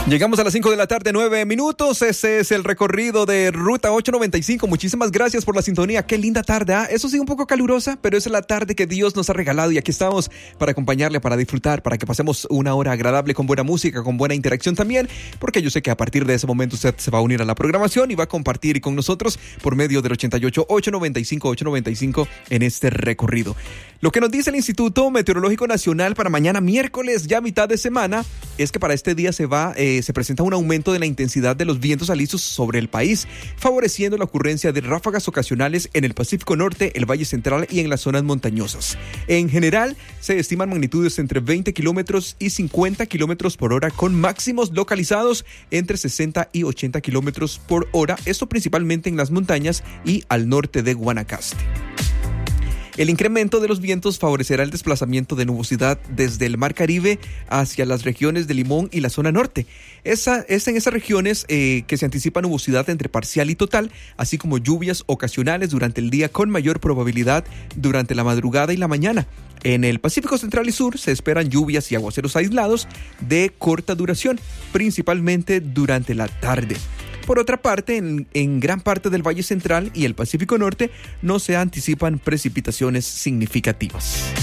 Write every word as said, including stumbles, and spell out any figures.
Llegamos a las cinco de la tarde, nueve minutos. Ese es el recorrido de Ruta ocho noventa y cinco. Muchísimas gracias por la sintonía. Qué linda tarde, ¿ah? Eso sí, un poco calurosa, pero es la tarde que Dios nos ha regalado y aquí estamos para acompañarle, para disfrutar, para que pasemos una hora agradable con buena música, con buena interacción también, porque yo sé que a partir de ese momento usted se va a unir a la programación y va a compartir con nosotros por medio del ochenta y ocho, ochocientos noventa y cinco, ochocientos noventa y cinco en este recorrido. Lo que nos dice el Instituto Meteorológico Nacional para mañana miércoles, ya mitad de semana, es que para este día se va, eh, se presenta un aumento de la intensidad de los vientos alisios sobre el país, favoreciendo la ocurrencia de ráfagas ocasionales en el Pacífico Norte, el Valle Central y en las zonas montañosas. En general, se estiman magnitudes entre veinte kilómetros y cincuenta kilómetros por hora, con máximos localizados entre sesenta y ochenta kilómetros por hora, esto principalmente en las montañas y al norte de Guanacaste. El incremento de los vientos favorecerá el desplazamiento de nubosidad desde el Mar Caribe hacia las regiones de Limón y la zona norte. Esa, es en esas regiones eh, que se anticipa nubosidad entre parcial y total, así como lluvias ocasionales durante el día con mayor probabilidad durante la madrugada y la mañana. En el Pacífico Central y Sur se esperan lluvias y aguaceros aislados de corta duración, principalmente durante la tarde. Por otra parte, en, en gran parte del Valle Central y el Pacífico Norte no se anticipan precipitaciones significativas.